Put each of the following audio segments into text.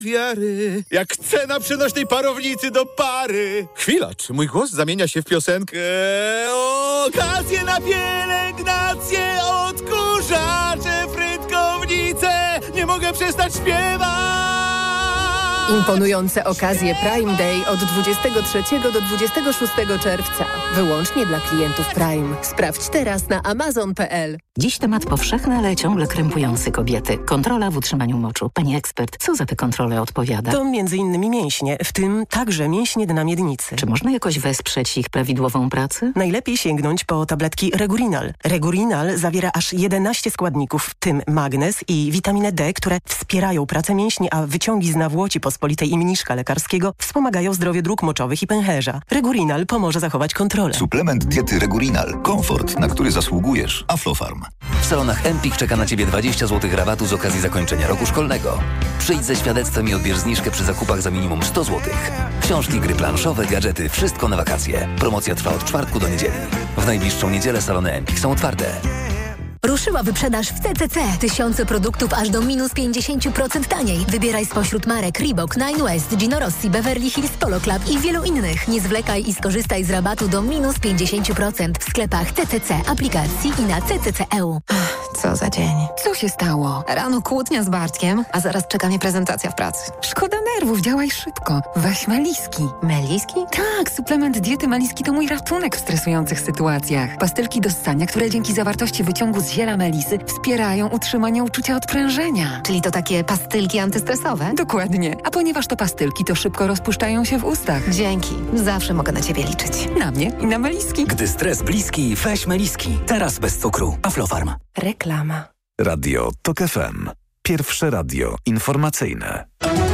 wiary, jak cena przenośnej parownicy do pary. Chwila, czy mój głos zamienia się w piosenkę? Okazje na pielęgnację, odkurzacze, frytkownice. Nie mogę przestać śpiewać. Imponujące okazje Prime Day od 23 do 26 czerwca. Wyłącznie dla klientów Prime. Sprawdź teraz na amazon.pl. Dziś temat powszechny, ale ciągle krępujący kobiety. Kontrola w utrzymaniu moczu. Pani ekspert, co za te kontrole odpowiada? To m.in. mięśnie, w tym także mięśnie dna miednicy. Czy można jakoś wesprzeć ich prawidłową pracę? Najlepiej sięgnąć po tabletki Regurinal. Regurinal zawiera aż 11 składników, w tym magnez i witaminę D, które wspierają pracę mięśni, a wyciągi z nawłoci pospolitej i mniszka lekarskiego wspomagają zdrowie dróg moczowych i pęcherza. Regurinal pomoże zachować kontrolę. Suplement diety Regurinal. Komfort, na który zasługujesz. Aflofarm. W salonach Empik czeka na Ciebie 20 zł rabatu z okazji zakończenia roku szkolnego. Przyjdź ze świadectwem i odbierz zniżkę przy zakupach za minimum 100 zł. Książki, gry planszowe, gadżety, wszystko na wakacje. Promocja trwa od czwartku do niedzieli. W najbliższą niedzielę salony Empik są otwarte. Ruszyła wyprzedaż w CCC. Tysiące produktów aż do minus 50% taniej. Wybieraj spośród marek Reebok, Nine West, Gino Rossi, Beverly Hills, Polo Club i wielu innych. Nie zwlekaj i skorzystaj z rabatu do minus 50% w sklepach CCC, aplikacji i na CCC.eu. Co za dzień. Co się stało? Rano kłótnia z Bartkiem, a zaraz czeka mnie prezentacja w pracy. Szkoda nerwów, działaj szybko. Weź Meliski. Meliski? Tak, suplement diety Meliski to mój ratunek w stresujących sytuacjach. Pastylki do ssania, które dzięki zawartości wyciągu z ziela melisy wspierają utrzymanie uczucia odprężenia. Czyli to takie pastylki antystresowe? Dokładnie. A ponieważ to pastylki, to szybko rozpuszczają się w ustach. Dzięki. Zawsze mogę na Ciebie liczyć. Na mnie i na Meliski. Gdy stres bliski, weź Meliski. Teraz bez cukru. Aflofarm. Reklama. Radio TOK FM. Pierwsze radio informacyjne.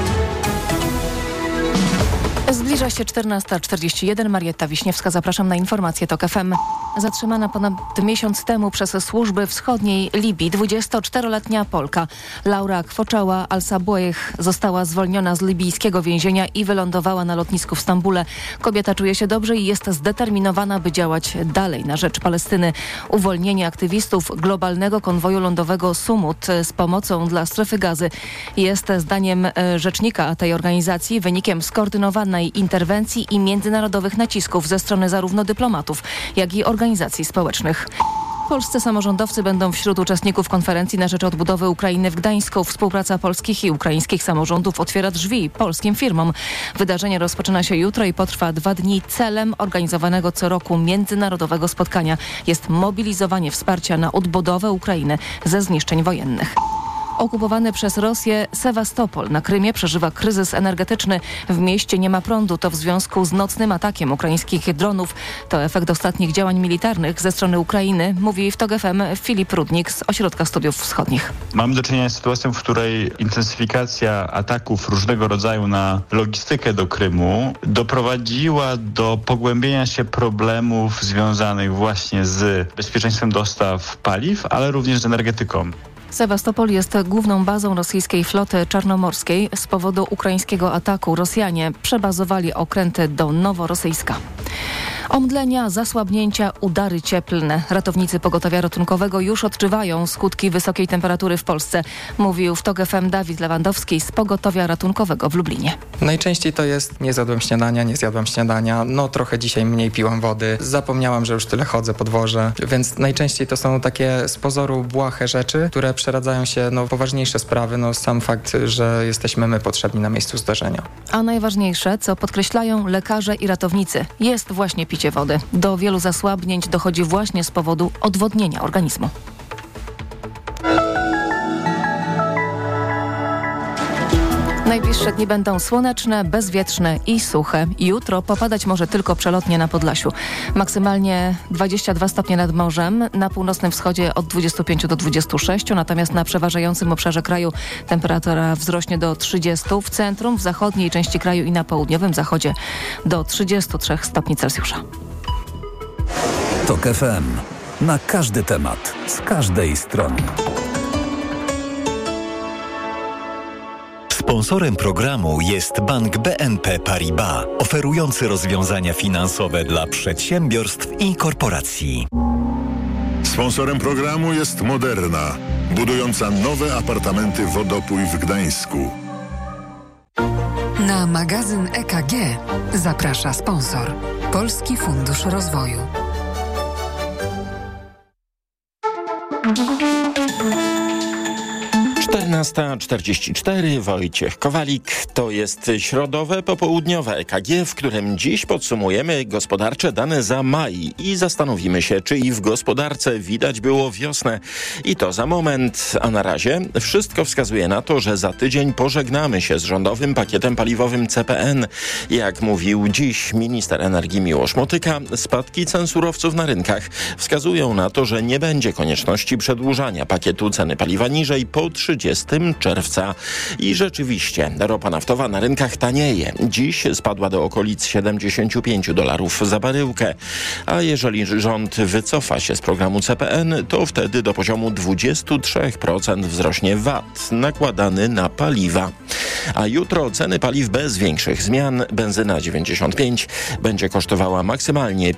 Zbliża się 14:41. Marietta Wiśniewska, zapraszam na informację TOK FM. Zatrzymana ponad miesiąc temu przez służby wschodniej Libii 24-letnia Polka Laura Kwoczała Al-Sabojeh została zwolniona z libijskiego więzienia i wylądowała na lotnisku w Stambule. Kobieta czuje się dobrze i jest zdeterminowana, by działać dalej na rzecz Palestyny. Uwolnienie aktywistów globalnego konwoju lądowego Sumut z pomocą dla strefy Gazy jest zdaniem rzecznika tej organizacji wynikiem skoordynowanej interwencji i międzynarodowych nacisków ze strony zarówno dyplomatów, jak i organizacji społecznych. Polscy samorządowcy będą wśród uczestników konferencji na rzecz odbudowy Ukrainy w Gdańsku. Współpraca polskich i ukraińskich samorządów otwiera drzwi polskim firmom. Wydarzenie rozpoczyna się jutro i potrwa 2 dni. Celem organizowanego co roku międzynarodowego spotkania jest mobilizowanie wsparcia na odbudowę Ukrainy ze zniszczeń wojennych. Okupowany przez Rosję Sewastopol na Krymie przeżywa kryzys energetyczny. W mieście nie ma prądu. To w związku z nocnym atakiem ukraińskich dronów. To efekt ostatnich działań militarnych ze strony Ukrainy, mówi w TOK FM Filip Rudnik z Ośrodka Studiów Wschodnich. Mamy do czynienia z sytuacją, w której intensyfikacja ataków różnego rodzaju na logistykę do Krymu doprowadziła do pogłębienia się problemów związanych właśnie z bezpieczeństwem dostaw paliw, ale również z energetyką. Sewastopol jest główną bazą rosyjskiej floty czarnomorskiej. Z powodu ukraińskiego ataku Rosjanie przebazowali okręty do Noworosyjska. Omdlenia, zasłabnięcia, udary cieplne. Ratownicy pogotowia ratunkowego już odczuwają skutki wysokiej temperatury w Polsce. Mówił w TOK FM Dawid Lewandowski z pogotowia ratunkowego w Lublinie. Najczęściej to jest nie zjadłem śniadania, no trochę dzisiaj mniej piłam wody, zapomniałam, że już tyle chodzę po dworze, więc najczęściej to są takie z pozoru błahe rzeczy, które przeradzają się w poważniejsze sprawy, sam fakt, że jesteśmy my potrzebni na miejscu zdarzenia. A najważniejsze, co podkreślają lekarze i ratownicy, jest właśnie picie wody. Do wielu zasłabnięć dochodzi właśnie z powodu odwodnienia organizmu. Najbliższe dni będą słoneczne, bezwietrzne i suche. Jutro popadać może tylko przelotnie na Podlasiu. Maksymalnie 22 stopnie nad morzem, na północnym wschodzie od 25 do 26, natomiast na przeważającym obszarze kraju temperatura wzrośnie do 30, w centrum, w zachodniej części kraju i na południowym zachodzie do 33 stopni Celsjusza. TOK FM. Na każdy temat, z każdej strony. Sponsorem programu jest Bank BNP Paribas, oferujący rozwiązania finansowe dla przedsiębiorstw i korporacji. Sponsorem programu jest Moderna, budująca nowe apartamenty Wodopój w Gdańsku. Na magazyn EKG zaprasza sponsor Polski Fundusz Rozwoju. Czternasta 44, Wojciech Kowalik. To jest środowe popołudniowe EKG, w którym dziś podsumujemy gospodarcze dane za maj i zastanowimy się, czy i w gospodarce widać było wiosnę. I to za moment, a na razie wszystko wskazuje na to, że za tydzień pożegnamy się z rządowym pakietem paliwowym CPN. Jak mówił dziś minister energii Miłosz Motyka, spadki cen surowców na rynkach wskazują na to, że nie będzie konieczności przedłużania pakietu ceny paliwa niżej po 30 czerwca. I rzeczywiście ropa naftowa na rynkach tanieje. Dziś spadła do okolic $75 za baryłkę. A jeżeli rząd wycofa się z programu CPN, to wtedy do poziomu 23% wzrośnie VAT nakładany na paliwa. A jutro ceny paliw bez większych zmian. Benzyna 95 będzie kosztowała maksymalnie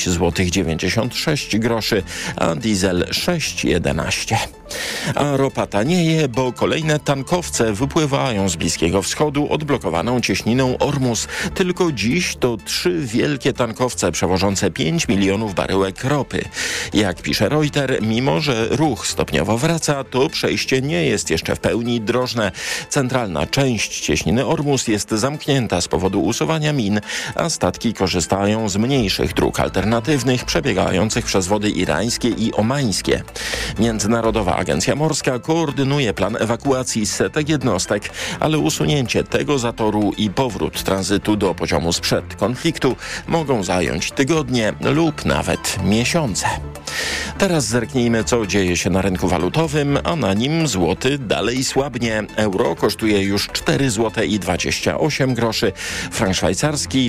5,96 zł, a diesel 6,11. A ropa tanieje, bo kolejne tankowce wypływają z Bliskiego Wschodu odblokowaną cieśniną Ormus. Tylko dziś to 3 wielkie tankowce przewożące 5 milionów baryłek ropy. Jak pisze Reuters, mimo że ruch stopniowo wraca, to przejście nie jest jeszcze w pełni drożne. Centralna część cieśniny Ormus jest zamknięta z powodu usuwania min, a statki korzystają z mniejszych dróg alternatywnych przebiegających przez wody irańskie i omańskie. Międzynarodowa Agencja Morska koordynuje plan ewakuacji setek jednostek, ale usunięcie tego zatoru i powrót tranzytu do poziomu sprzed konfliktu mogą zająć tygodnie lub nawet miesiące. Teraz zerknijmy, co dzieje się na rynku walutowym, a na nim złoty dalej słabnie. Euro kosztuje już 4,28 zł, frank szwajcarski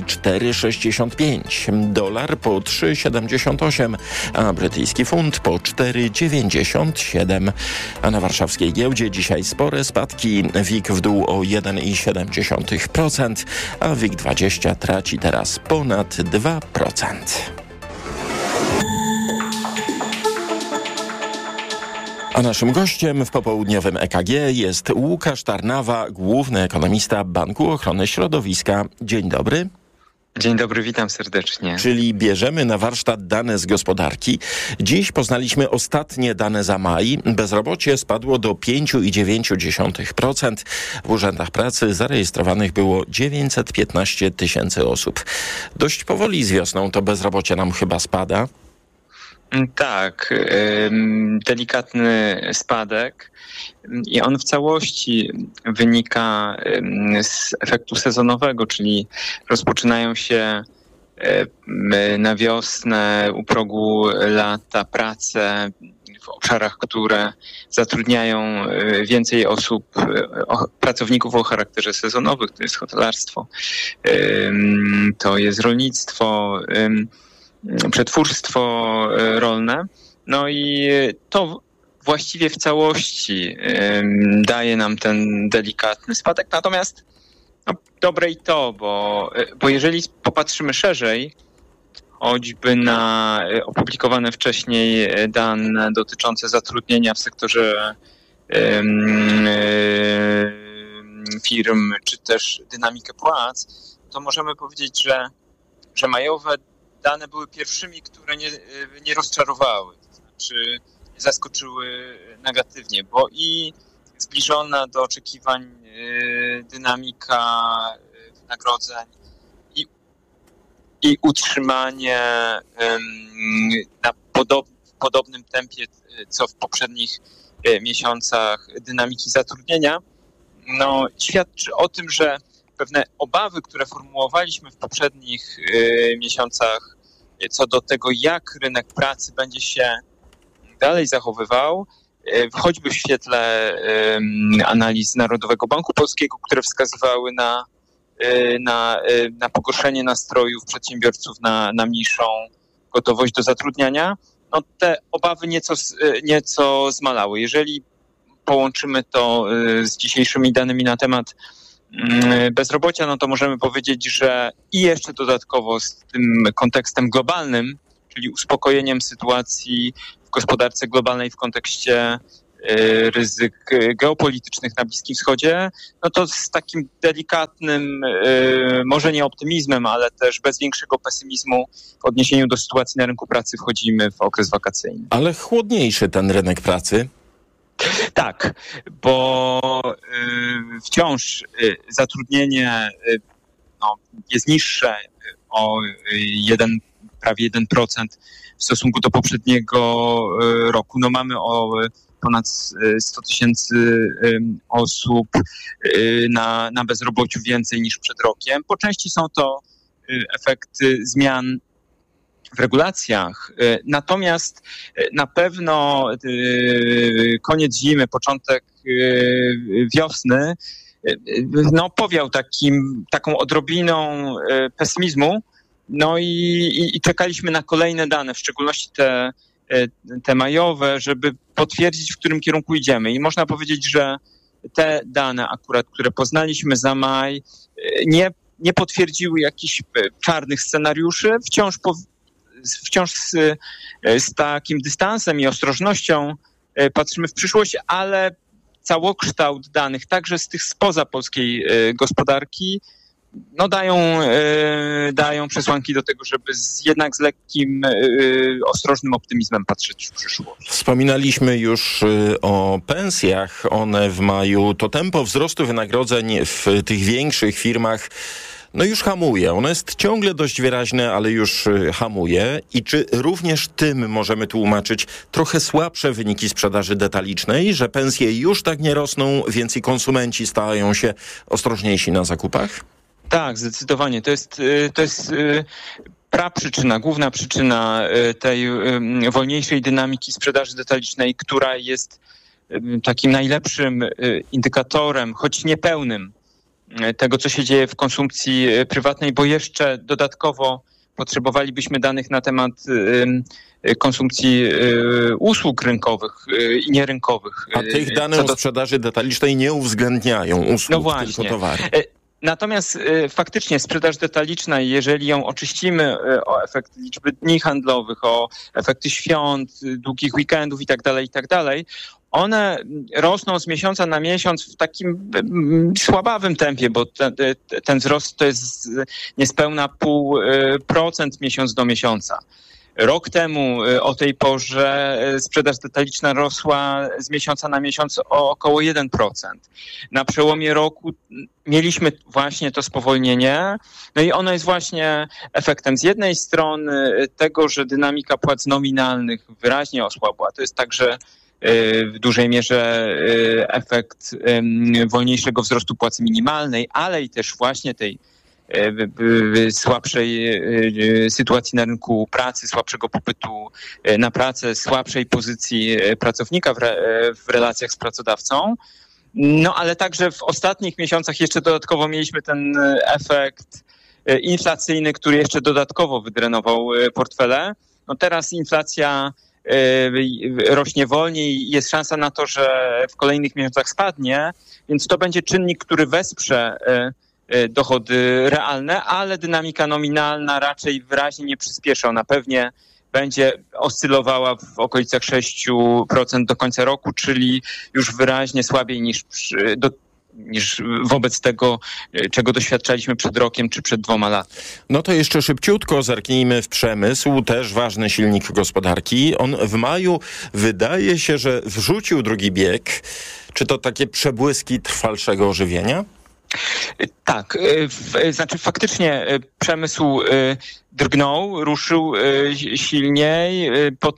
4,65, dolar po 3,78, a brytyjski funt po 4,97. A na warszawskiej giełdzie dzisiaj spore spadki. WIG w dół o 1,7%, a WIG20 traci teraz ponad 2%. A naszym gościem w popołudniowym EKG jest Łukasz Tarnawa, główny ekonomista Banku Ochrony Środowiska. Dzień dobry. Dzień dobry, witam serdecznie. Czyli bierzemy na warsztat dane z gospodarki. Dziś poznaliśmy ostatnie dane za maj. Bezrobocie spadło do 5,9%. W urzędach pracy zarejestrowanych było 915 000 osób. Dość powoli z wiosną to bezrobocie nam chyba spada. Tak, delikatny spadek i on w całości wynika z efektu sezonowego, czyli rozpoczynają się na wiosnę u progu lata prace w obszarach, które zatrudniają więcej osób, pracowników o charakterze sezonowym, to jest hotelarstwo, to jest rolnictwo, przetwórstwo rolne. No i to właściwie w całości daje nam ten delikatny spadek. Natomiast dobre i to, bo jeżeli popatrzymy szerzej, choćby na opublikowane wcześniej dane dotyczące zatrudnienia w sektorze firm, czy też dynamikę płac, to możemy powiedzieć, że majowe dane były pierwszymi, które nie rozczarowały, to znaczy zaskoczyły negatywnie, bo i zbliżona do oczekiwań dynamika wynagrodzeń i utrzymanie na podobnym tempie, co w poprzednich miesiącach dynamiki zatrudnienia, no, świadczy o tym, że pewne obawy, które formułowaliśmy w poprzednich miesiącach co do tego, jak rynek pracy będzie się dalej zachowywał, choćby w świetle analiz Narodowego Banku Polskiego, które wskazywały na pogorszenie nastrojów przedsiębiorców, na mniejszą gotowość do zatrudniania, no te obawy nieco zmalały. Jeżeli połączymy to z dzisiejszymi danymi na temat bezrobocia, no to możemy powiedzieć, że i jeszcze dodatkowo z tym kontekstem globalnym, czyli uspokojeniem sytuacji w gospodarce globalnej w kontekście ryzyk geopolitycznych na Bliskim Wschodzie, no to z takim delikatnym, może nie optymizmem, ale też bez większego pesymizmu w odniesieniu do sytuacji na rynku pracy wchodzimy w okres wakacyjny. Ale chłodniejszy ten rynek pracy? Tak, bo wciąż zatrudnienie jest niższe o prawie 1% w stosunku do poprzedniego roku. No mamy o ponad 100 000 osób na bezrobociu więcej niż przed rokiem. Po części są to efekty zmian w regulacjach. Natomiast na pewno koniec zimy, początek wiosny powiał taką odrobiną pesymizmu. No i czekaliśmy na kolejne dane, w szczególności te majowe, żeby potwierdzić, w którym kierunku idziemy. I można powiedzieć, że te dane akurat, które poznaliśmy za maj, nie potwierdziły jakichś czarnych scenariuszy. Wciąż z takim dystansem i ostrożnością patrzymy w przyszłość, ale całokształt danych, także z tych spoza polskiej gospodarki, dają przesłanki do tego, żeby jednak z lekkim, ostrożnym optymizmem patrzeć w przyszłość. Wspominaliśmy już o pensjach. One w maju, to tempo wzrostu wynagrodzeń w tych większych firmach już hamuje. Ono jest ciągle dość wyraźne, ale już hamuje. I czy również tym możemy tłumaczyć trochę słabsze wyniki sprzedaży detalicznej, że pensje już tak nie rosną, więc i konsumenci stają się ostrożniejsi na zakupach? Tak, zdecydowanie. To jest praprzyczyna, główna przyczyna tej wolniejszej dynamiki sprzedaży detalicznej, która jest takim najlepszym indykatorem, choć niepełnym, tego, co się dzieje w konsumpcji prywatnej, bo jeszcze dodatkowo potrzebowalibyśmy danych na temat konsumpcji usług rynkowych i nierynkowych. A tych danych o sprzedaży detalicznej nie uwzględniają usług, tylko towary. Natomiast faktycznie sprzedaż detaliczna, jeżeli ją oczyścimy o efekt liczby dni handlowych, o efekty świąt, długich weekendów itd., one rosną z miesiąca na miesiąc w takim słabawym tempie, bo ten wzrost to jest niespełna 0,5% miesiąc do miesiąca. Rok temu o tej porze sprzedaż detaliczna rosła z miesiąca na miesiąc o około 1%. Na przełomie roku mieliśmy właśnie to spowolnienie, i ono jest właśnie efektem z jednej strony tego, że dynamika płac nominalnych wyraźnie osłabła. To jest także w dużej mierze efekt wolniejszego wzrostu płacy minimalnej, ale i też właśnie tej słabszej sytuacji na rynku pracy, słabszego popytu na pracę, słabszej pozycji pracownika w relacjach z pracodawcą. Ale także w ostatnich miesiącach jeszcze dodatkowo mieliśmy ten efekt inflacyjny, który jeszcze dodatkowo wydrenował portfele. Teraz inflacja rośnie wolniej, jest szansa na to, że w kolejnych miesiącach spadnie, więc to będzie czynnik, który wesprze dochody realne, ale dynamika nominalna raczej wyraźnie nie przyspieszy. Ona pewnie będzie oscylowała w okolicach 6% do końca roku, czyli już wyraźnie słabiej niż wobec tego, czego doświadczaliśmy przed rokiem czy przed 2 latami. To jeszcze szybciutko zerknijmy w przemysł, też ważny silnik gospodarki. On w maju wydaje się, że wrzucił drugi bieg. Czy to takie przebłyski trwalszego ożywienia? Tak, faktycznie przemysł drgnął, ruszył silniej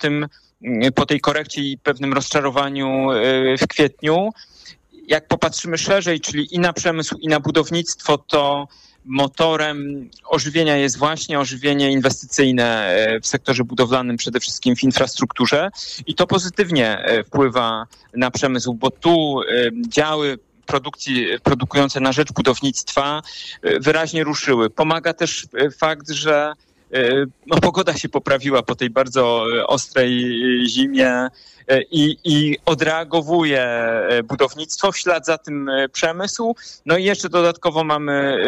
po tej korekcie i pewnym rozczarowaniu w kwietniu. Jak popatrzymy szerzej, czyli i na przemysł, i na budownictwo, to motorem ożywienia jest właśnie ożywienie inwestycyjne w sektorze budowlanym, przede wszystkim w infrastrukturze, i to pozytywnie wpływa na przemysł, bo tu działy produkujące na rzecz budownictwa wyraźnie ruszyły. Pomaga też fakt, że pogoda się poprawiła po tej bardzo ostrej zimie i odreagowuje budownictwo, w ślad za tym przemysł. I jeszcze dodatkowo mamy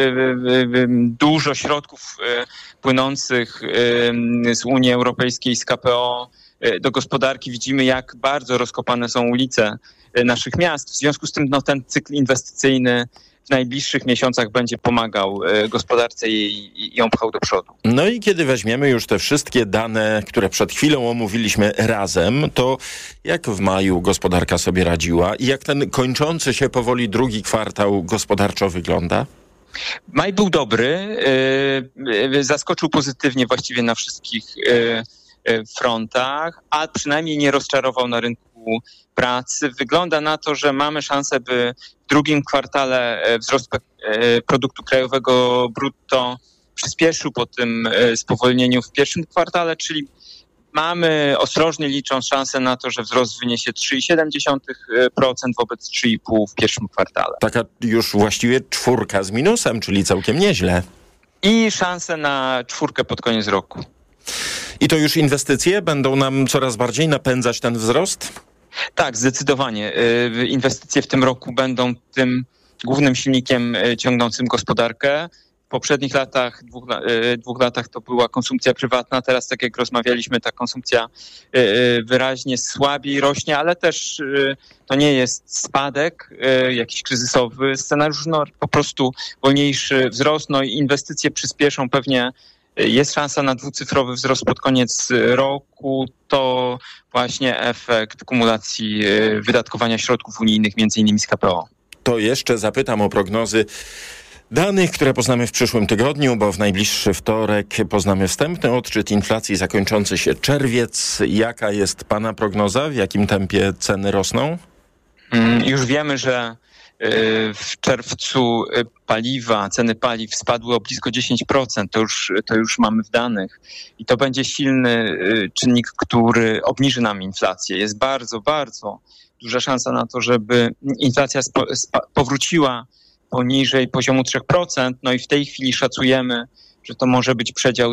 dużo środków płynących z Unii Europejskiej, z KPO, do gospodarki. Widzimy, jak bardzo rozkopane są ulice naszych miast. W związku z tym ten cykl inwestycyjny w najbliższych miesiącach będzie pomagał gospodarce i ją pchał do przodu. No i kiedy weźmiemy już te wszystkie dane, które przed chwilą omówiliśmy razem, to jak w maju gospodarka sobie radziła i jak ten kończący się powoli drugi kwartał gospodarczo wygląda? Maj był dobry, zaskoczył pozytywnie właściwie na wszystkich frontach, a przynajmniej nie rozczarował na rynku pracy. Wygląda na to, że mamy szansę, by w drugim kwartale wzrost produktu krajowego brutto przyspieszył po tym spowolnieniu w pierwszym kwartale, czyli mamy ostrożnie licząc szansę na to, że wzrost wyniesie 3,7% wobec 3,5% w pierwszym kwartale. Taka już właściwie 4 z minusem, czyli całkiem nieźle. I szanse na 4 pod koniec roku. I to już inwestycje będą nam coraz bardziej napędzać ten wzrost? Tak, zdecydowanie. Inwestycje w tym roku będą tym głównym silnikiem ciągnącym gospodarkę. W poprzednich latach, dwóch latach to była konsumpcja prywatna. Teraz, tak jak rozmawialiśmy, ta konsumpcja wyraźnie słabiej rośnie, ale też to nie jest spadek, jakiś kryzysowy scenariusz, no po prostu wolniejszy wzrost, no i inwestycje przyspieszą pewnie. Jest szansa na dwucyfrowy wzrost pod koniec roku. To właśnie efekt kumulacji wydatkowania środków unijnych, między innymi z KPO. To jeszcze zapytam o prognozy danych, które poznamy w przyszłym tygodniu, bo w najbliższy wtorek poznamy wstępny odczyt inflacji za kończący się czerwiec. Jaka jest pana prognoza? W jakim tempie ceny rosną? Już wiemy, że w czerwcu ceny paliw spadły o blisko 10%, to już mamy w danych i to będzie silny czynnik, który obniży nam inflację. Jest bardzo, bardzo duża szansa na to, żeby inflacja powróciła poniżej poziomu 3%, no i w tej chwili szacujemy, że to może być przedział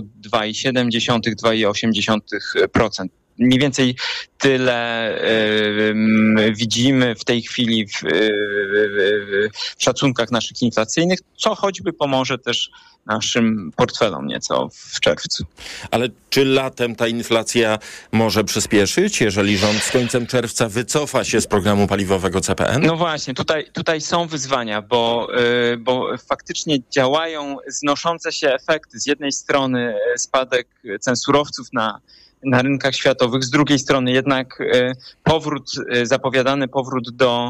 2,7-2,8%. Mniej więcej tyle widzimy w tej chwili w szacunkach naszych inflacyjnych, co choćby pomoże też naszym portfelom nieco w czerwcu. Ale czy latem ta inflacja może przyspieszyć, jeżeli rząd z końcem czerwca wycofa się z programu paliwowego CPN? No właśnie, tutaj są wyzwania, bo faktycznie działają znoszące się efekty. Z jednej strony spadek cen surowców na rynkach światowych, z drugiej strony jednak zapowiadany powrót do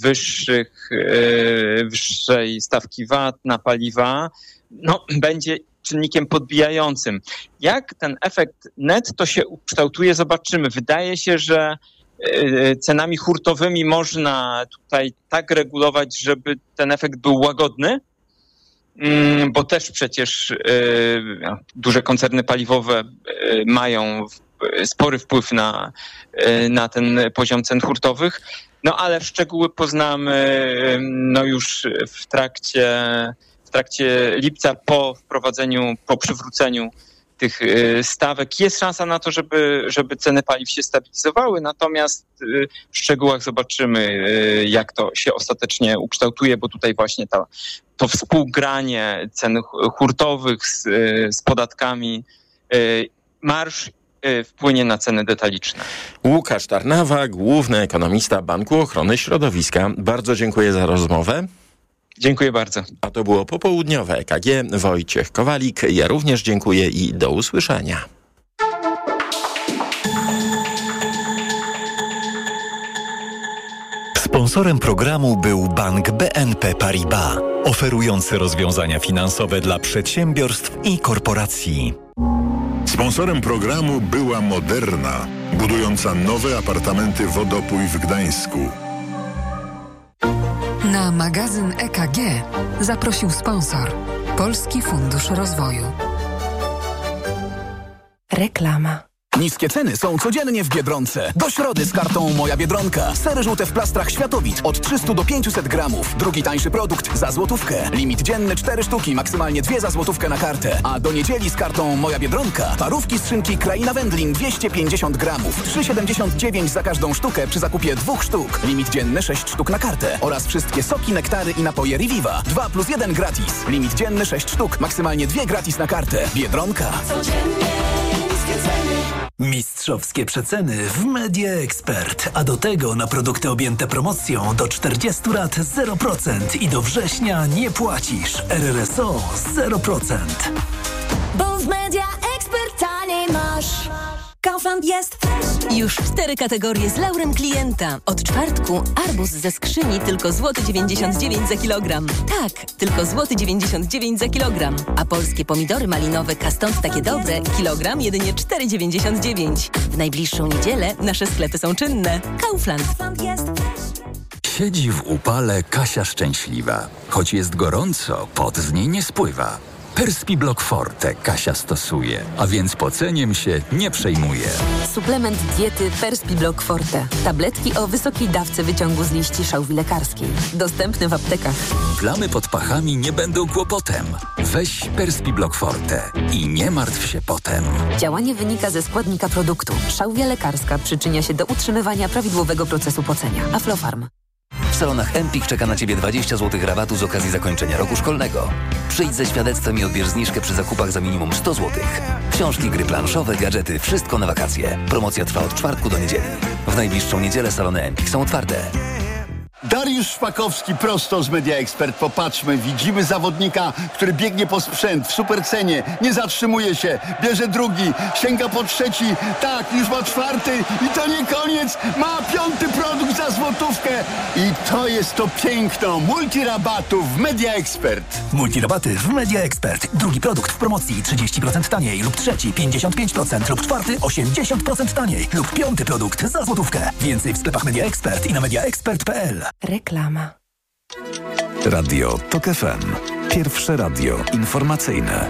wyższej stawki VAT na paliwa, no, będzie czynnikiem podbijającym. Jak ten efekt netto się ukształtuje, zobaczymy. Wydaje się, że cenami hurtowymi można tutaj tak regulować, żeby ten efekt był łagodny, bo też przecież duże koncerny paliwowe mają spory wpływ na ten poziom cen hurtowych, no ale szczegóły poznamy już w trakcie lipca po przywróceniu tych stawek. Jest szansa na to, żeby ceny paliw się stabilizowały, natomiast w szczegółach zobaczymy, jak to się ostatecznie ukształtuje, bo tutaj właśnie to współgranie cen hurtowych z podatkami, marż wpłynie na ceny detaliczne. Łukasz Tarnawa, główny ekonomista Banku Ochrony Środowiska. Bardzo dziękuję za rozmowę. Dziękuję bardzo. A to było popołudniowe EKG. Wojciech Kowalik. Ja również dziękuję i do usłyszenia. Sponsorem programu był Bank BNP Paribas, oferujący rozwiązania finansowe dla przedsiębiorstw i korporacji. Sponsorem programu była Moderna, budująca nowe apartamenty Wodopój w Gdańsku. Na magazyn EKG zaprosił sponsor Polski Fundusz Rozwoju. Reklama. Niskie ceny są codziennie w Biedronce. Do środy z kartą Moja Biedronka. Sery żółte w plastrach Światowit od 300 do 500 gramów. Drugi tańszy produkt za złotówkę. Limit dzienny 4 sztuki, maksymalnie 2 za złotówkę na kartę. A do niedzieli z kartą Moja Biedronka parówki z szynki Kraina Wędlin 250 gramów. 3,79 za każdą sztukę przy zakupie 2 sztuk. Limit dzienny 6 sztuk na kartę. Oraz wszystkie soki, nektary i napoje Reviva. 2+1 gratis. Limit dzienny 6 sztuk, maksymalnie 2 gratis na kartę. Biedronka. Codziennie niskie ceny. Mistrzowskie przeceny w Media Expert, a do tego na produkty objęte promocją do 40 lat 0% i do września nie płacisz. RRSO 0%. Bo w Media Expert taniej masz. Kaufland jest już 4 kategorie z laurem klienta. Od czwartku arbuz ze skrzyni tylko złoty 99 za kilogram. Tak, tylko złoty 99 za kilogram. A polskie pomidory malinowe Kastąd takie dobre, kilogram jedynie 4,99. W najbliższą niedzielę nasze sklepy są czynne. Kaufland. Siedzi w upale Kasia szczęśliwa. Choć jest gorąco, pot z niej nie spływa. Perspiblock Forte Kasia stosuje, a więc poceniem się nie przejmuje. Suplement diety Perspiblock Forte. Tabletki o wysokiej dawce wyciągu z liści szałwi lekarskiej. Dostępne w aptekach. Plamy pod pachami nie będą kłopotem. Weź Perspiblock Forte i nie martw się potem. Działanie wynika ze składnika produktu. Szałwia lekarska przyczynia się do utrzymywania prawidłowego procesu pocenia. Aflofarm. W salonach Empik czeka na Ciebie 20 zł rabatu z okazji zakończenia roku szkolnego. Przyjdź ze świadectwem i odbierz zniżkę przy zakupach za minimum 100 zł. Książki, gry planszowe, gadżety, wszystko na wakacje. Promocja trwa od czwartku do niedzieli. W najbliższą niedzielę salony Empik są otwarte. Dariusz Szpakowski prosto z Media Expert. Popatrzmy, widzimy zawodnika, który biegnie po sprzęt w supercenie, nie zatrzymuje się, bierze drugi, sięga po trzeci, tak, już ma czwarty i to nie koniec, ma 5. produkt za złotówkę i to jest to piękno multirabatów w Media Expert. Multirabaty w Media Expert. Drugi produkt w promocji 30% taniej lub trzeci 55% lub czwarty 80% taniej lub 5. produkt za złotówkę. Więcej w sklepach Media Expert i na mediaexpert.pl. Reklama. Radio TOK FM. Pierwsze radio informacyjne.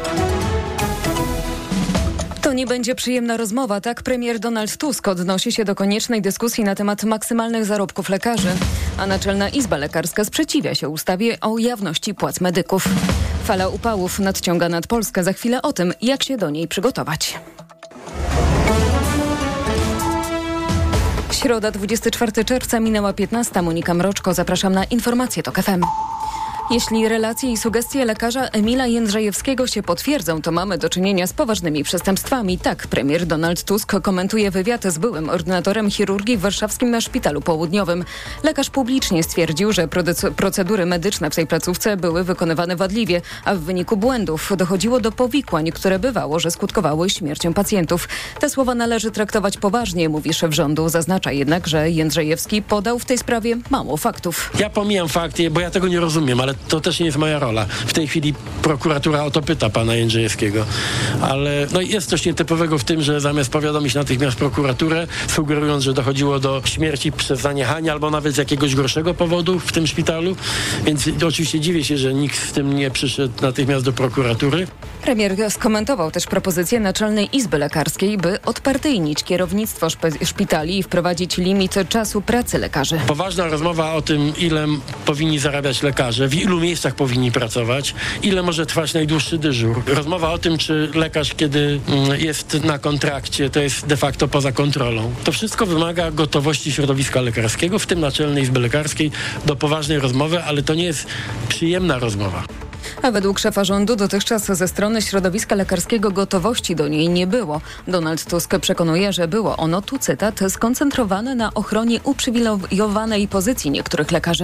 To nie będzie przyjemna rozmowa, tak premier Donald Tusk odnosi się do koniecznej dyskusji na temat maksymalnych zarobków lekarzy, a Naczelna Izba Lekarska sprzeciwia się ustawie o jawności płac medyków. Fala upałów nadciąga nad Polskę. Za chwilę o tym, jak się do niej przygotować. Środa, 24 czerwca, minęła 15. Monika Mroczko. Zapraszam na informacje TOK FM. Jeśli relacje i sugestie lekarza Emila Jędrzejewskiego się potwierdzą, to mamy do czynienia z poważnymi przestępstwami. Tak premier Donald Tusk komentuje wywiad z byłym ordynatorem chirurgii w warszawskim Szpitalu Południowym. Lekarz publicznie stwierdził, że procedury medyczne w tej placówce były wykonywane wadliwie, a w wyniku błędów dochodziło do powikłań, które bywało, że skutkowały śmiercią pacjentów. Te słowa należy traktować poważnie, mówi szef rządu. Zaznacza jednak, że Jędrzejewski podał w tej sprawie mało faktów. Ja pomijam fakty, bo ja tego nie rozumiem, ale to też nie jest moja rola. W tej chwili prokuratura o to pyta pana Jędrzejewskiego. Ale jest coś nietypowego w tym, że zamiast powiadomić natychmiast prokuraturę, sugerując, że dochodziło do śmierci przez zaniechanie albo nawet z jakiegoś gorszego powodu w tym szpitalu. Więc oczywiście dziwię się, że nikt z tym nie przyszedł natychmiast do prokuratury. Premier skomentował też propozycję Naczelnej Izby Lekarskiej, by odpartyjnić kierownictwo szpitali i wprowadzić limit czasu pracy lekarzy. Poważna rozmowa o tym, ile powinni zarabiać lekarze, w ilu miejscach powinni pracować, ile może trwać najdłuższy dyżur. Rozmowa o tym, czy lekarz, kiedy jest na kontrakcie, to jest de facto poza kontrolą. To wszystko wymaga gotowości środowiska lekarskiego, w tym Naczelnej Izby Lekarskiej, do poważnej rozmowy, ale to nie jest przyjemna rozmowa. A według szefa rządu dotychczas ze strony środowiska lekarskiego gotowości do niej nie było. Donald Tusk przekonuje, że było ono, tu cytat, skoncentrowane na ochronie uprzywilejowanej pozycji niektórych lekarzy.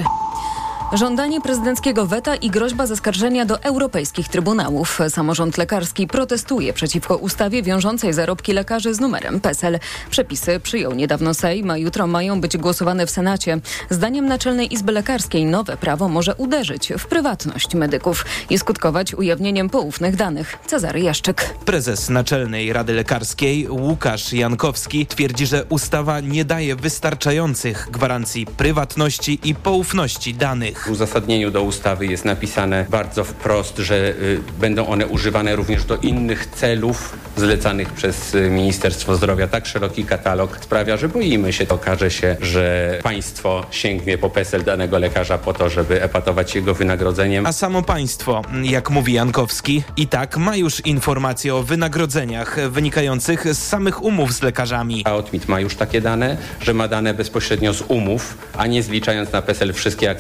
Żądanie prezydenckiego weta i groźba zaskarżenia do europejskich trybunałów. Samorząd lekarski protestuje przeciwko ustawie wiążącej zarobki lekarzy z numerem PESEL. Przepisy przyjął niedawno Sejm, a jutro mają być głosowane w Senacie. Zdaniem Naczelnej Izby Lekarskiej nowe prawo może uderzyć w prywatność medyków i skutkować ujawnieniem poufnych danych. Cezary Jaszczyk. Prezes Naczelnej Rady Lekarskiej Łukasz Jankowski twierdzi, że ustawa nie daje wystarczających gwarancji prywatności i poufności danych. W uzasadnieniu do ustawy jest napisane bardzo wprost, że będą one używane również do innych celów zlecanych przez Ministerstwo Zdrowia. Tak szeroki katalog sprawia, że boimy się. Okaże się, że państwo sięgnie po PESEL danego lekarza po to, żeby epatować jego wynagrodzeniem. A samo państwo, jak mówi Jankowski, i tak ma już informacje o wynagrodzeniach wynikających z samych umów z lekarzami. A Otmit ma już takie dane, że ma dane bezpośrednio z umów, a nie zliczając na PESEL wszystkie aktywności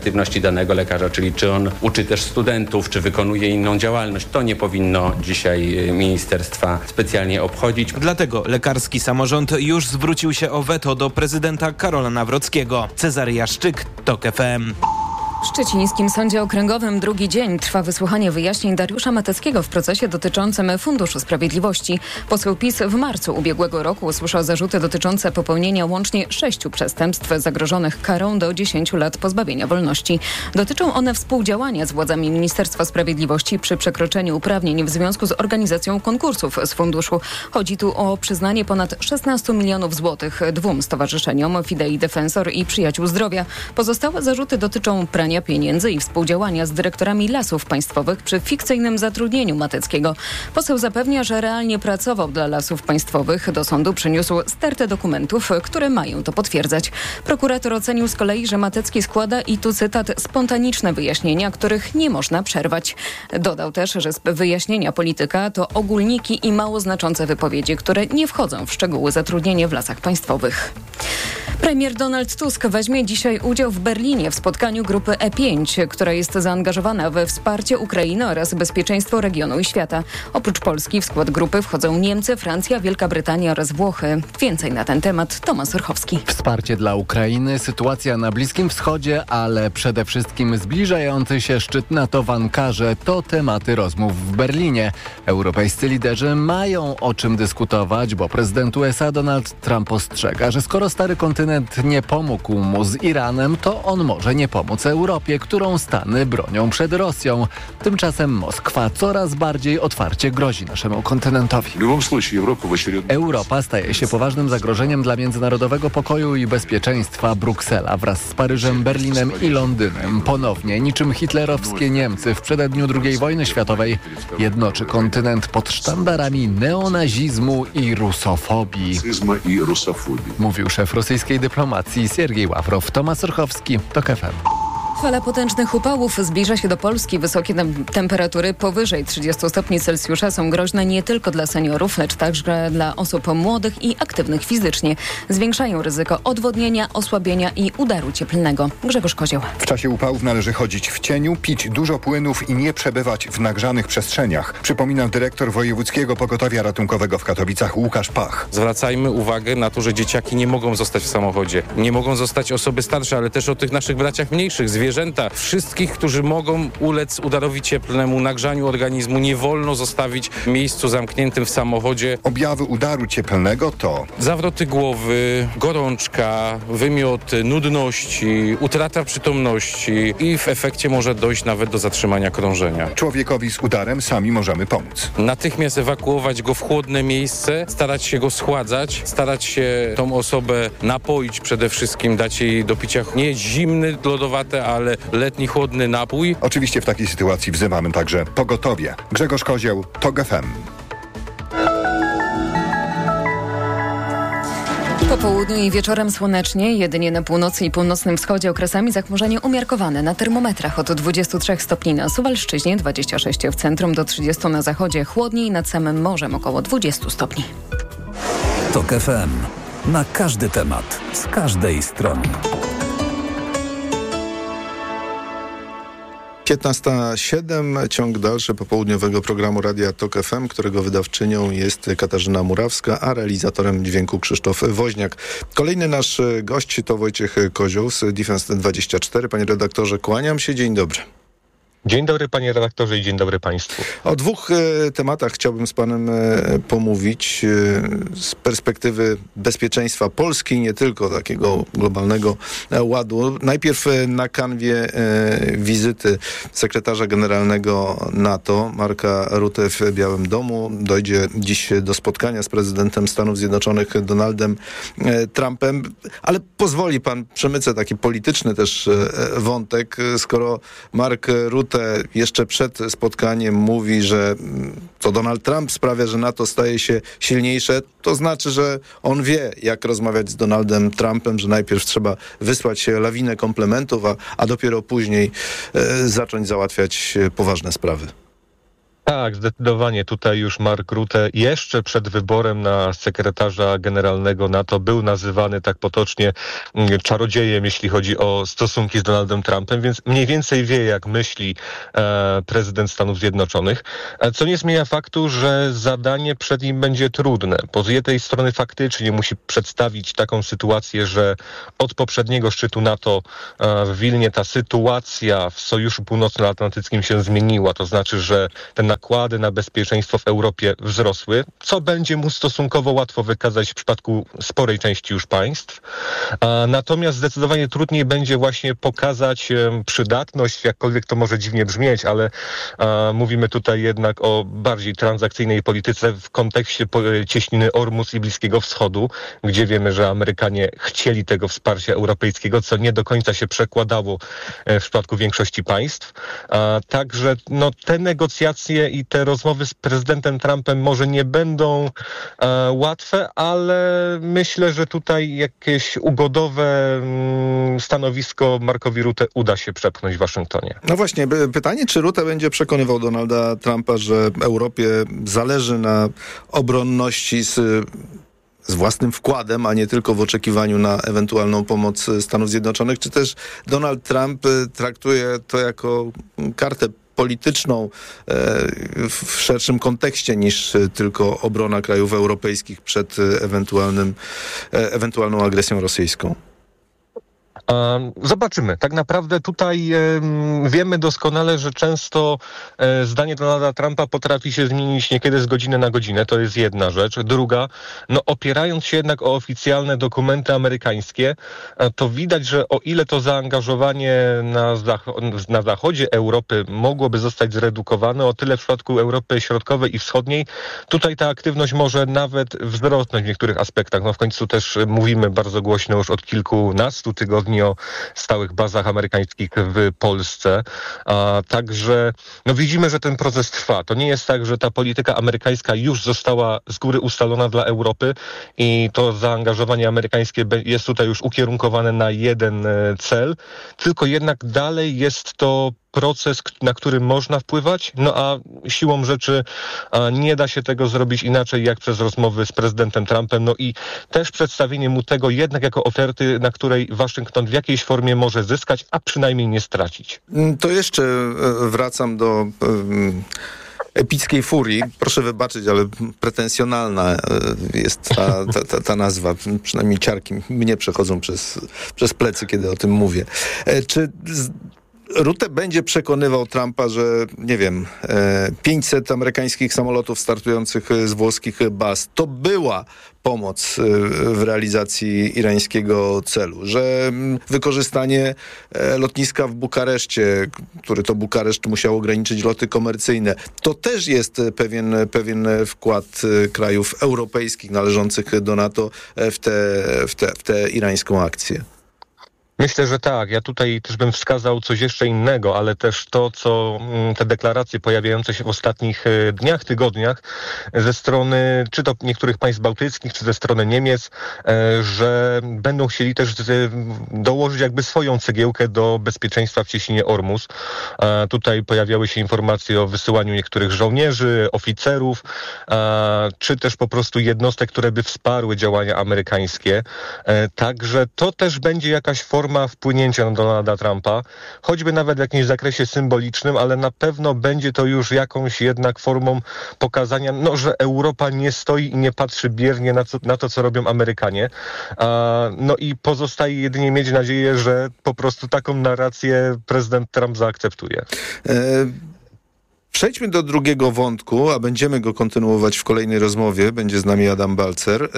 danego lekarza, czyli czy on uczy też studentów, czy wykonuje inną działalność. To nie powinno dzisiaj ministerstwa specjalnie obchodzić. Dlatego lekarski samorząd już zwrócił się o weto do prezydenta Karola Nawrockiego. Cezary Jaszczyk, TOK FM. W Szczecińskim Sądzie Okręgowym drugi dzień trwa wysłuchanie wyjaśnień Dariusza Mateckiego w procesie dotyczącym Funduszu Sprawiedliwości. Poseł PiS w marcu ubiegłego roku usłyszał zarzuty dotyczące popełnienia łącznie 6 przestępstw zagrożonych karą do 10 lat pozbawienia wolności. Dotyczą one współdziałania z władzami Ministerstwa Sprawiedliwości przy przekroczeniu uprawnień w związku z organizacją konkursów z funduszu. Chodzi tu o przyznanie ponad 16 milionów złotych 2 stowarzyszeniom, Fidei Defensor i Przyjaciół Zdrowia. Pozostałe zarzuty dotyczą prania pieniędzy i współdziałania z dyrektorami Lasów Państwowych przy fikcyjnym zatrudnieniu Mateckiego. Poseł zapewnia, że realnie pracował dla Lasów Państwowych. Do sądu przyniósł stertę dokumentów, które mają to potwierdzać. Prokurator ocenił z kolei, że Matecki składa, i tu cytat, spontaniczne wyjaśnienia, których nie można przerwać. Dodał też, że wyjaśnienia polityka to ogólniki i mało znaczące wypowiedzi, które nie wchodzą w szczegóły zatrudnienia w Lasach Państwowych. Premier Donald Tusk weźmie dzisiaj udział w Berlinie w spotkaniu grupy E5, która jest zaangażowana we wsparcie Ukrainy oraz bezpieczeństwo regionu i świata. Oprócz Polski w skład grupy wchodzą Niemcy, Francja, Wielka Brytania oraz Włochy. Więcej na ten temat Tomasz Orchowski. Wsparcie dla Ukrainy, sytuacja na Bliskim Wschodzie, ale przede wszystkim zbliżający się szczyt NATO w Ankarze to tematy rozmów w Berlinie. Europejscy liderzy mają o czym dyskutować, bo prezydent USA Donald Trump ostrzega, że skoro stary kontynent nie pomógł mu z Iranem, to on może nie pomóc Europie, którą Stany bronią przed Rosją. Tymczasem Moskwa coraz bardziej otwarcie grozi naszemu kontynentowi. Europa staje się poważnym zagrożeniem dla międzynarodowego pokoju i bezpieczeństwa. Bruksela wraz z Paryżem, Berlinem i Londynem ponownie, niczym hitlerowskie Niemcy w przededniu II wojny światowej, jednoczy kontynent pod sztandarami neonazizmu i rusofobii. Mówił szef rosyjskiej dyplomacji Siergiej Ławrow. Tomasz Orchowski, TOK FM. Fala potężnych upałów zbliża się do Polski. Wysokie temperatury powyżej 30 stopni Celsjusza są groźne nie tylko dla seniorów, lecz także dla osób młodych i aktywnych fizycznie. Zwiększają ryzyko odwodnienia, osłabienia i udaru cieplnego. Grzegorz Kozioł. W czasie upałów należy chodzić w cieniu, pić dużo płynów i nie przebywać w nagrzanych przestrzeniach. Przypomina dyrektor Wojewódzkiego Pogotowia Ratunkowego w Katowicach Łukasz Pach. Zwracajmy uwagę na to, że dzieciaki nie mogą zostać w samochodzie. Nie mogą zostać osoby starsze, ale też o tych naszych braciach mniejszych, zwierzęta, wszystkich, którzy mogą ulec udarowi cieplnemu, nagrzaniu organizmu. Nie wolno zostawić w miejscu zamkniętym w samochodzie. Objawy udaru cieplnego to zawroty głowy, gorączka, wymioty, nudności, utrata przytomności i w efekcie może dojść nawet do zatrzymania krążenia. Człowiekowi z udarem sami możemy pomóc. Natychmiast ewakuować go w chłodne miejsce, starać się go schładzać, starać się tą osobę napoić przede wszystkim, dać jej do picia nie zimny, lodowate, ale letni, chłodny napój. Oczywiście w takiej sytuacji wzywamy także pogotowie. Grzegorz Kozioł, TOK FM. Po południu i wieczorem słonecznie, jedynie na północy i północnym wschodzie okresami zachmurzenie umiarkowane. Na termometrach od 23 stopni na Suwalszczyźnie, 26 w centrum do 30 na zachodzie, chłodniej nad samym morzem około 20 stopni. TOK FM. Na każdy temat, z każdej strony. 15:07, ciąg dalszy popołudniowego programu Radia TOK FM, którego wydawczynią jest Katarzyna Murawska, a realizatorem dźwięku Krzysztof Woźniak. Kolejny nasz gość to Wojciech Kozioł z Defense24. Panie redaktorze, kłaniam się, dzień dobry. Dzień dobry panie redaktorze i dzień dobry państwu. O dwóch tematach chciałbym z panem pomówić z perspektywy bezpieczeństwa Polski i nie tylko, takiego globalnego ładu. Najpierw na kanwie wizyty sekretarza generalnego NATO Marka Rutte w Białym Domu. Dojdzie dziś do spotkania z prezydentem Stanów Zjednoczonych Donaldem Trumpem, ale pozwoli pan, przemycę taki polityczny też wątek, skoro Mark Rutte jeszcze przed spotkaniem mówi, że to Donald Trump sprawia, że NATO staje się silniejsze, to znaczy, że on wie, jak rozmawiać z Donaldem Trumpem, że najpierw trzeba wysłać lawinę komplementów, a dopiero później zacząć załatwiać poważne sprawy. Tak, zdecydowanie. Tutaj już Mark Rutte jeszcze przed wyborem na sekretarza generalnego NATO był nazywany tak potocznie czarodziejem, jeśli chodzi o stosunki z Donaldem Trumpem, więc mniej więcej wie, jak myśli prezydent Stanów Zjednoczonych, co nie zmienia faktu, że zadanie przed nim będzie trudne, bo z jednej strony faktycznie musi przedstawić taką sytuację, że od poprzedniego szczytu NATO w Wilnie ta sytuacja w Sojuszu Północnoatlantyckim się zmieniła, to znaczy, że te nakłady na bezpieczeństwo w Europie wzrosły, co będzie mu stosunkowo łatwo wykazać w przypadku sporej części już państw. Natomiast zdecydowanie trudniej będzie właśnie pokazać przydatność, jakkolwiek to może dziwnie brzmieć, ale mówimy tutaj jednak o bardziej transakcyjnej polityce w kontekście cieśniny Ormus i Bliskiego Wschodu, gdzie wiemy, że Amerykanie chcieli tego wsparcia europejskiego, co nie do końca się przekładało w przypadku większości państw. Także te negocjacje i te rozmowy z prezydentem Trumpem może nie będą łatwe, ale myślę, że tutaj jakieś ugodowe stanowisko Markowi Rutte uda się przepchnąć w Waszyngtonie. No właśnie, pytanie, czy Rutte będzie przekonywał Donalda Trumpa, że Europie zależy na obronności z własnym wkładem, a nie tylko w oczekiwaniu na ewentualną pomoc Stanów Zjednoczonych, czy też Donald Trump traktuje to jako kartę polityczną w szerszym kontekście niż tylko obrona krajów europejskich przed ewentualną agresją rosyjską? Zobaczymy. Tak naprawdę tutaj wiemy doskonale, że często zdanie Donalda Trumpa potrafi się zmienić niekiedy z godziny na godzinę. To jest jedna rzecz. Druga, opierając się jednak o oficjalne dokumenty amerykańskie, to widać, że o ile to zaangażowanie na zachodzie Europy mogłoby zostać zredukowane, o tyle w przypadku Europy Środkowej i Wschodniej tutaj ta aktywność może nawet wzrosnąć w niektórych aspektach. W końcu też mówimy bardzo głośno już od kilkunastu tygodni o stałych bazach amerykańskich w Polsce. Także widzimy, że ten proces trwa. To nie jest tak, że ta polityka amerykańska już została z góry ustalona dla Europy i to zaangażowanie amerykańskie jest tutaj już ukierunkowane na jeden cel, tylko jednak dalej jest to proces, na który można wpływać, a siłą rzeczy nie da się tego zrobić inaczej jak przez rozmowy z prezydentem Trumpem, i też przedstawienie mu tego jednak jako oferty, na której Waszyngton w jakiejś formie może zyskać, a przynajmniej nie stracić. To jeszcze wracam do epickiej furii. Proszę wybaczyć, ale pretensjonalna jest ta nazwa. Przynajmniej ciarki mnie przechodzą przez plecy, kiedy o tym mówię. Czy Rutte będzie przekonywał Trumpa, że 500 amerykańskich samolotów startujących z włoskich baz to była pomoc w realizacji irańskiego celu, że wykorzystanie lotniska w Bukareszcie, który to Bukareszt musiał ograniczyć loty komercyjne, to też jest pewien wkład krajów europejskich należących do NATO w tę irańską akcję. Myślę, że tak. Ja tutaj też bym wskazał coś jeszcze innego, ale też to, co te deklaracje pojawiające się w ostatnich dniach, tygodniach ze strony czy to niektórych państw bałtyckich, czy ze strony Niemiec, że będą chcieli też dołożyć jakby swoją cegiełkę do bezpieczeństwa w cieśninie Ormus. Tutaj pojawiały się informacje o wysyłaniu niektórych żołnierzy, oficerów, czy też po prostu jednostek, które by wsparły działania amerykańskie. Także to też będzie jakaś forma wpłynięcia na Donalda Trumpa, choćby nawet w jakimś zakresie symbolicznym, ale na pewno będzie to już jakąś jednak formą pokazania, że Europa nie stoi i nie patrzy biernie na to, co robią Amerykanie. I pozostaje jedynie mieć nadzieję, że po prostu taką narrację prezydent Trump zaakceptuje. Przejdźmy do drugiego wątku, a będziemy go kontynuować w kolejnej rozmowie. Będzie z nami Adam Balcer.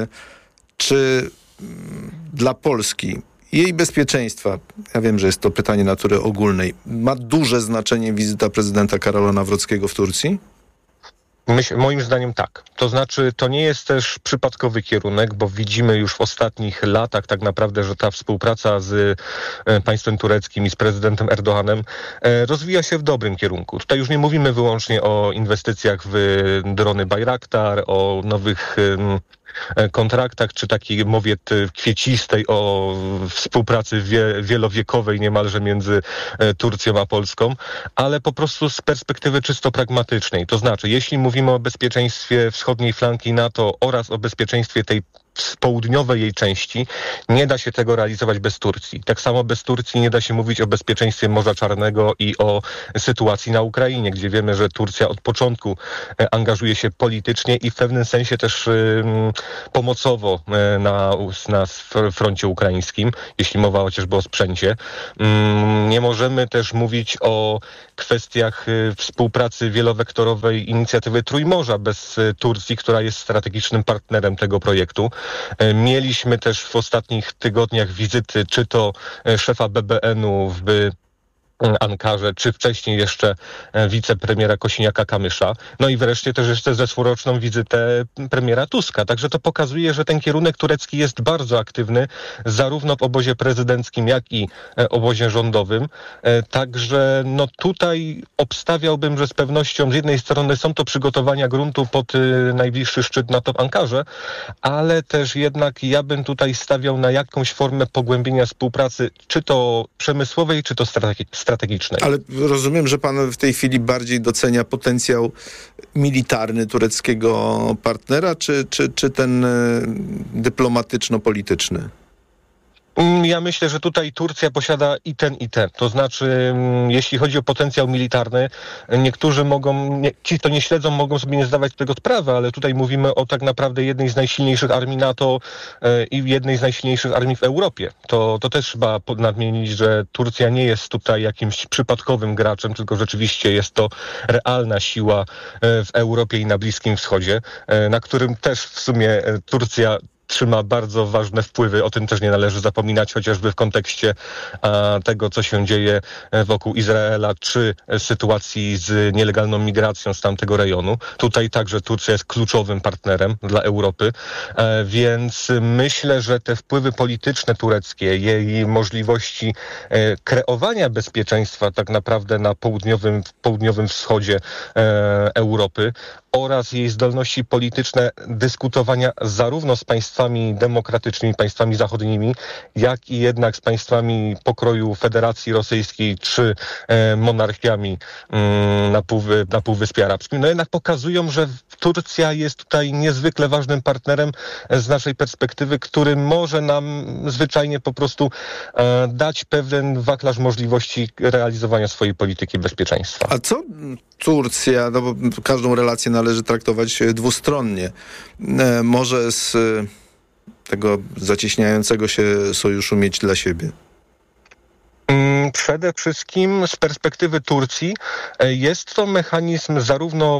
Czy dla Polski jej bezpieczeństwa, ja wiem, że jest to pytanie natury ogólnej, ma duże znaczenie wizyta prezydenta Karola Nawrockiego w Turcji? Moim zdaniem tak. To znaczy, to nie jest też przypadkowy kierunek, bo widzimy już w ostatnich latach tak naprawdę, że ta współpraca z państwem tureckim i z prezydentem Erdoganem rozwija się w dobrym kierunku. Tutaj już nie mówimy wyłącznie o inwestycjach w drony Bayraktar, o nowych kontraktach, czy takiej mowie kwiecistej o współpracy wielowiekowej niemalże między Turcją a Polską, ale po prostu z perspektywy czysto pragmatycznej. To znaczy, jeśli mówimy o bezpieczeństwie wschodniej flanki NATO oraz o bezpieczeństwie tej południowej jej części, nie da się tego realizować bez Turcji. Tak samo bez Turcji nie da się mówić o bezpieczeństwie Morza Czarnego i o sytuacji na Ukrainie, gdzie wiemy, że Turcja od początku angażuje się politycznie i w pewnym sensie też pomocowo na froncie ukraińskim, jeśli mowa chociażby o sprzęcie. Nie możemy też mówić o kwestiach współpracy wielowektorowej inicjatywy Trójmorza bez Turcji, która jest strategicznym partnerem tego projektu. Mieliśmy też w ostatnich tygodniach wizyty, czy to szefa BBN-u w Ankarze, czy wcześniej jeszcze wicepremiera Kosiniaka-Kamysza. No i wreszcie też jeszcze zeszłoroczną wizytę premiera Tuska. Także to pokazuje, że ten kierunek turecki jest bardzo aktywny, zarówno w obozie prezydenckim, jak i obozie rządowym. Także no tutaj obstawiałbym, że z pewnością z jednej strony są to przygotowania gruntu pod najbliższy szczyt NATO w Ankarze, ale też jednak ja bym tutaj stawiał na jakąś formę pogłębienia współpracy, czy to przemysłowej, czy to strategicznej. Ale rozumiem, że pan w tej chwili bardziej docenia potencjał militarny tureckiego partnera, czy ten dyplomatyczno-polityczny? Ja myślę, że tutaj Turcja posiada i ten. To znaczy, jeśli chodzi o potencjał militarny, niektórzy ci, kto nie śledzą, mogą sobie nie zdawać z tego sprawy, ale tutaj mówimy o tak naprawdę jednej z najsilniejszych armii NATO i jednej z najsilniejszych armii w Europie. To też trzeba nadmienić, że Turcja nie jest tutaj jakimś przypadkowym graczem, tylko rzeczywiście jest to realna siła w Europie i na Bliskim Wschodzie, na którym też w sumie Turcja trzyma bardzo ważne wpływy. O tym też nie należy zapominać, chociażby w kontekście tego, co się dzieje wokół Izraela, czy sytuacji z nielegalną migracją z tamtego rejonu. Tutaj także Turcja jest kluczowym partnerem dla Europy, więc myślę, że te wpływy polityczne tureckie, jej możliwości kreowania bezpieczeństwa tak naprawdę na południowym wschodzie Europy oraz jej zdolności polityczne dyskutowania zarówno z państwami demokratycznymi, państwami zachodnimi, jak i jednak z państwami pokroju Federacji Rosyjskiej czy monarchiami na Półwyspie Arabskim. No jednak pokazują, że Turcja jest tutaj niezwykle ważnym partnerem z naszej perspektywy, który może nam zwyczajnie po prostu dać pewien wachlarz możliwości realizowania swojej polityki bezpieczeństwa. A co Turcja, no bo każdą relację należy traktować dwustronnie, może z tego zacieśniającego się sojuszu mieć dla siebie? Przede wszystkim z perspektywy Turcji jest to mechanizm zarówno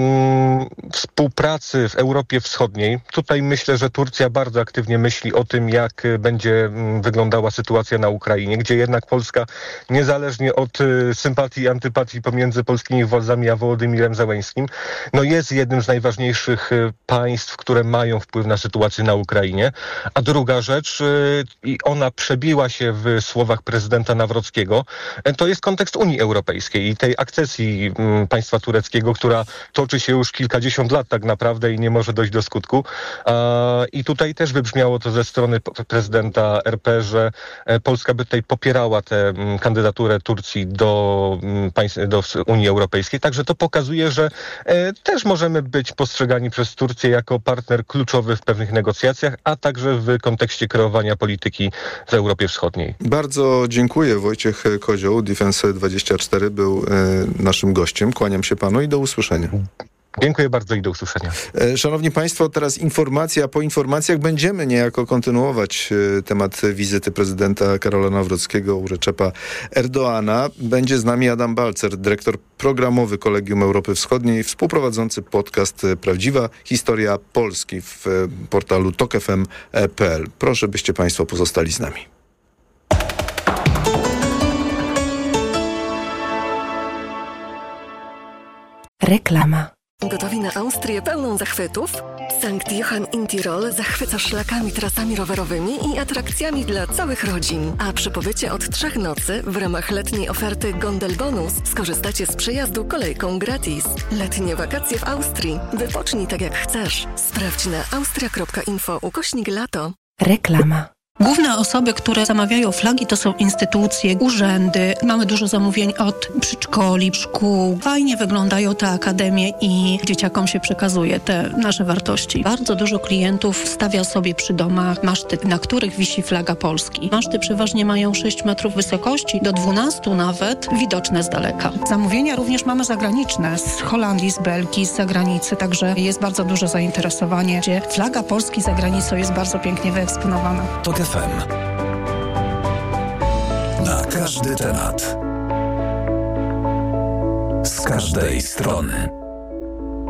współpracy w Europie Wschodniej. Tutaj myślę, że Turcja bardzo aktywnie myśli o tym, jak będzie wyglądała sytuacja na Ukrainie, gdzie jednak Polska, niezależnie od sympatii i antypatii pomiędzy polskimi władzami a Wołodymirem Zełenskim, no jest jednym z najważniejszych państw, które mają wpływ na sytuację na Ukrainie. A druga rzecz, i ona przebiła się w słowach prezydenta Nawrockiego, to jest kontekst Unii Europejskiej i tej akcesji państwa tureckiego, która toczy się już kilkadziesiąt lat tak naprawdę i nie może dojść do skutku. I tutaj też wybrzmiało to ze strony prezydenta RP, że Polska by tutaj popierała tę kandydaturę Turcji do Unii Europejskiej. Także to pokazuje, że też możemy być postrzegani przez Turcję jako partner kluczowy w pewnych negocjacjach, a także w kontekście kreowania polityki w Europie Wschodniej. Bardzo dziękuję. Wojciech Kozioł, Defense24 był naszym gościem. Kłaniam się panu i do usłyszenia. Dziękuję bardzo i do usłyszenia. Szanowni Państwo, teraz informacja. Po informacjach będziemy niejako kontynuować temat wizyty prezydenta Karola Nawrockiego u Recepa Erdoğana. Będzie z nami Adam Balcer, dyrektor programowy Kolegium Europy Wschodniej, współprowadzący podcast Prawdziwa Historia Polski w portalu tokfm.pl. Proszę, byście Państwo pozostali z nami. Reklama. Gotowi na Austrię pełną zachwytów? Sankt Johann in Tirol zachwyca szlakami, trasami rowerowymi i atrakcjami dla całych rodzin. A przy pobycie od 3 nocy w ramach letniej oferty Gondel Bonus skorzystacie z przejazdu kolejką gratis. Letnie wakacje w Austrii. Wypocznij tak jak chcesz. Sprawdź na austria.info/lato. Reklama. Główne osoby, które zamawiają flagi, to są instytucje, urzędy. Mamy dużo zamówień od przedszkoli, szkół. Fajnie wyglądają te akademie i dzieciakom się przekazuje te nasze wartości. Bardzo dużo klientów stawia sobie przy domach maszty, na których wisi flaga Polski. Maszty przeważnie mają 6 metrów wysokości, do 12 nawet, widoczne z daleka. Zamówienia również mamy zagraniczne, z Holandii, z Belgii, z zagranicy, także jest bardzo duże zainteresowanie, gdzie flaga Polski za granicą jest bardzo pięknie wyeksponowana. TOK FM. Na każdy temat. Z każdej strony.